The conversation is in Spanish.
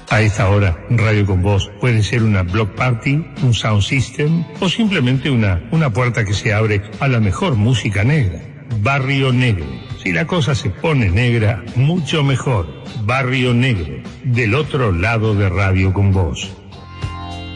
A esta hora, Radio Con Voz puede ser una block party, un sound system o simplemente una puerta que se abre a la mejor música negra. Barrio Negro. Si la cosa se pone negra, mucho mejor. Barrio Negro, del otro lado de Radio Con Voz.